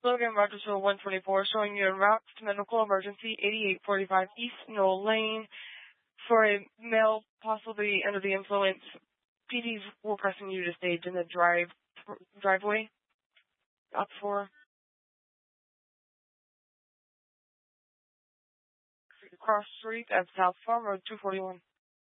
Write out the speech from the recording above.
Logan, Rogersville 124, showing you en route to medical emergency 8845 East Knoll Lane for a male possibly under the influence. PDs were pressing you to stage in the driveway. Up for cross street at South Farm Road 241.